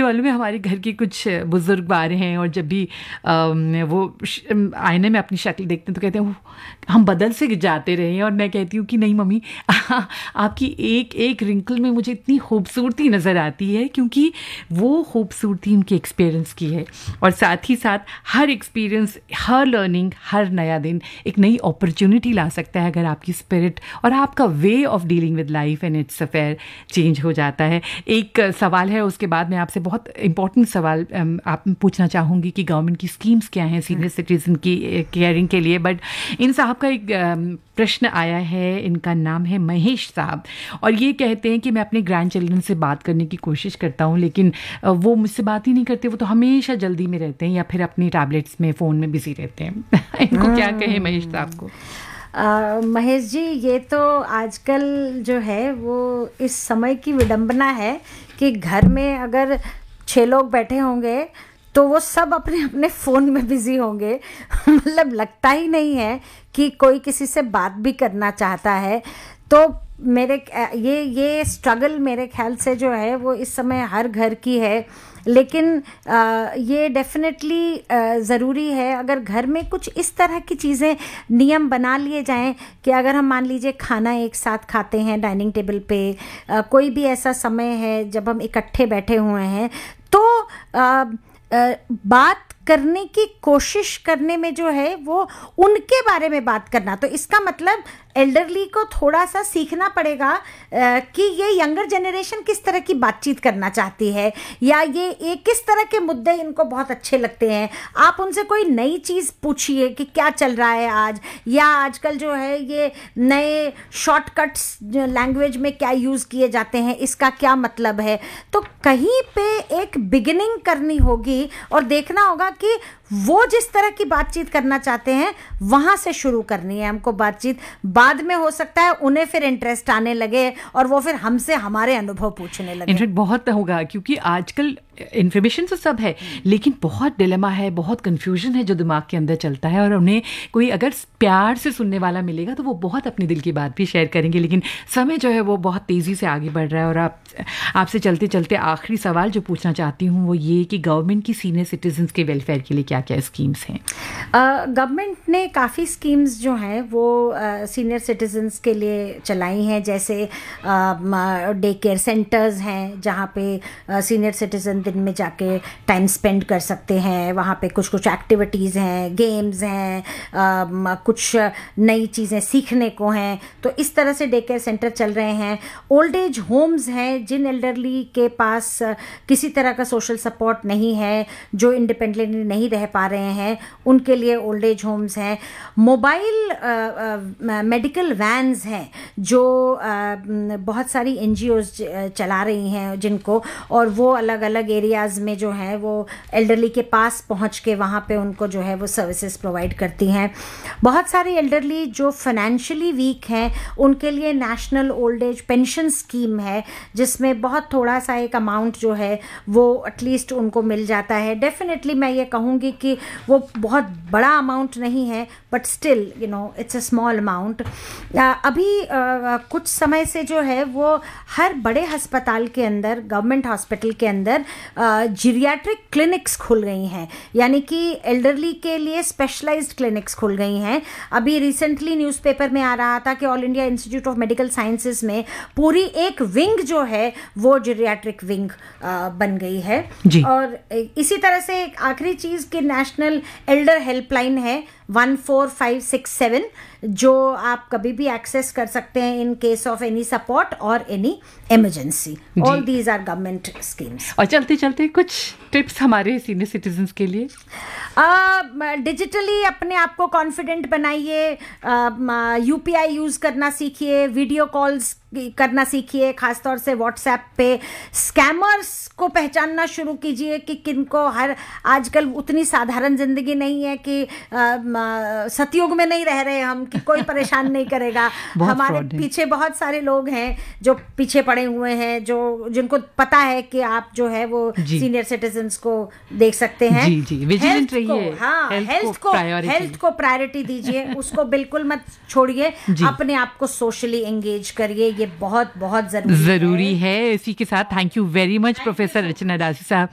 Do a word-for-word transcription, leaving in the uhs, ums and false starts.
मालूम है हमारे घर के कुछ बुजुर्ग आ रहे हैं और जब भी आ, वो आईने में अपनी शक्ल देखते हैं तो कहते हैं हम बदल से जाते रहे हैं, और मैं कहती हूँ कि नहीं मम्मी, आपकी एक एक रिंकल में मुझे इतनी खूबसूरती नज़र आती है, क्योंकि वो खूबसूरती उनके एक्सपीरियंस की है। और साथ ही साथ हर एक्सपीरियंस, हर लर्निंग, हर नया दिन एक नई अपॉर्चुनिटी ला सकता है अगर आपकी स्पिरिट और आपका way of dealing with life and it's affair change हो जाता है। एक सवाल है, उसके बाद मैं आपसे बहुत इंपॉर्टेंट सवाल आप पूछना चाहूँगी कि गवर्नमेंट की स्कीम्स क्या हैं सीनियर सिटीजन की केयरिंग के लिए। बट इन साहब का एक प्रश्न आया है, इनका नाम है महेश साहब, और ये कहते हैं कि मैं अपने ग्रैंड चिल्ड्रन से बात करने की कोशिश करता हूँ लेकिन वो मुझसे बात ही नहीं करते, वो तो हमेशा जल्दी में रहते हैं या फिर अपनी टैबलेट्स में, फ़ोन में बिजी रहते हैं। इनको क्या कहें महेश साहब को? Uh, महेश जी, ये तो आजकल जो है वो इस समय की विडंबना है कि घर में अगर छः लोग बैठे होंगे तो वो सब अपने अपने फ़ोन में बिज़ी होंगे। मतलब लगता ही नहीं है कि कोई किसी से बात भी करना चाहता है। तो मेरे ये ये स्ट्रगल मेरे ख्याल से जो है वो इस समय हर घर की है, लेकिन आ, ये डेफिनेटली ज़रूरी है अगर घर में कुछ इस तरह की चीज़ें, नियम बना लिए जाएं कि अगर हम मान लीजिए खाना एक साथ खाते हैं डाइनिंग टेबल पे, आ, कोई भी ऐसा समय है जब हम इकट्ठे बैठे हुए हैं, तो आ, आ, बात करने की कोशिश करने में जो है वो उनके बारे में बात करना। तो इसका मतलब एल्डरली को थोड़ा सा सीखना पड़ेगा कि ये यंगर जनरेशन किस तरह की बातचीत करना चाहती है, या ये ये किस तरह के मुद्दे इनको बहुत अच्छे लगते हैं। आप उनसे कोई नई चीज़ पूछिए कि क्या चल रहा है आज, या आजकल जो है ये नए शॉर्टकट्स लैंग्वेज में क्या यूज़ किए जाते हैं, इसका क्या मतलब है। तो कहीं पे एक बिगिनिंग करनी होगी और देखना होगा कि वो जिस तरह की बातचीत करना चाहते हैं वहाँ से शुरू करनी है हमको बातचीत। बाद में हो सकता है उन्हें फिर इंटरेस्ट आने लगे और वो फिर हमसे हमारे अनुभव पूछने लगे। इनफैक्ट बहुत होगा, क्योंकि आजकल इन्फॉर्मेशन तो सब है लेकिन बहुत डिलेमा है, बहुत कंफ्यूजन है जो दिमाग के अंदर चलता है, और उन्हें कोई अगर प्यार से सुनने वाला मिलेगा तो वो बहुत अपने दिल की बात भी शेयर करेंगे। लेकिन समय जो है वो बहुत तेज़ी से आगे बढ़ रहा है, और आप आपसे चलते चलते आखिरी सवाल जो पूछना चाहती हूँ वो ये कि गवर्नमेंट की सीनियर सिटीजन्स के वेलफेयर के लिए क्या क्या स्कीम्स हैं? गवर्नमेंट uh, ने काफ़ी स्कीम्स जो हैं वो सीनियर uh, सिटीजन्स के लिए चलाई हैं, जैसे डे केयर सेंटर्स हैं जहाँ पे सीनियर uh, सिटीजन दिन में जाके टाइम स्पेंड कर सकते हैं। वहाँ पे कुछ कुछ एक्टिविटीज़ हैं, गेम्स हैं, uh, कुछ नई चीज़ें सीखने को हैं। तो इस तरह से डे केयर सेंटर चल रहे हैं। ओल्ड एज होम्स हैं, जिन एल्डरली के पास uh, किसी तरह का सोशल सपोर्ट नहीं है, जो इंडिपेंडेंटली नहीं रह पा रहे हैं, उनके लिए ओल्ड एज होम्स हैं। मोबाइल मेडिकल वैन्स हैं जो uh, बहुत सारी एनजीओज चला रही हैं जिनको, और वो अलग अलग एरियाज़ में जो हैं वो एल्डरली के पास पहुंच के वहाँ पे उनको जो है वो सर्विसेज प्रोवाइड करती हैं। बहुत सारे एल्डरली जो फाइनेंशियली वीक हैं उनके लिए national old age pension scheme है, जिसमें बहुत थोड़ा सा एक अमाउंट जो है वो एटलीस्ट उनको मिल जाता है। डेफिनेटली मैं ये कहूँगी कि वो बहुत बड़ा अमाउंट नहीं है, but still you know it's a small amount. अभी uh, कुछ समय से जो है वो हर बड़े अस्पताल के अंदर, गवर्नमेंट हॉस्पिटल के अंदर जीरियाट्रिक uh, क्लिनिक्स खुल गई हैं, यानी कि एल्डरली के लिए स्पेशलाइज्ड क्लिनिक्स खुल गई हैं। अभी रिसेंटली न्यूज़पेपर में आ रहा था कि all India institute of medical sciences में पूरी एक विंग जो है वो जीरियाट्रिक विंग uh, बन गई है। और इसी तरह से एक आखिरी चीज़ कि नेशनल एल्डर हेल्पलाइन है one four five six seven, जो आप कभी भी एक्सेस कर सकते हैं in case of any support और any emergency. All these are government schemes. और चलते चलते कुछ टिप्स हमारे सीनियर सिटीजन्स के लिए? डिजिटली uh, अपने आप को कॉन्फिडेंट बनाइए, यूपीआई यूज़ करना सीखिए, वीडियो कॉल्स करना सीखिए, खासतौर से व्हाट्सएप पे। स्कैमर्स को पहचानना शुरू कीजिए कि किनको, हर आजकल उतनी साधारण ज़िंदगी नहीं है कि आ, सतयुग में नहीं रह रहे हम कि कोई परेशान नहीं करेगा। हमारे पीछे बहुत सारे लोग हैं जो पीछे पड़े हुए हैं, जो जिनको पता है कि आप जो है वो सीनियर सिटीजन्स को देख सकते हैं। जी जी, विजिलेंट रहिए। हाँ, हेल्थ को हेल्थ को प्रायोरिटी दीजिए, उसको बिल्कुल मत छोड़िए। अपने आप को सोशली एंगेज करिए, ये बहुत बहुत जरूरी जरूरी है। है इसी के साथ thank you very much professor रचना दासी साहब।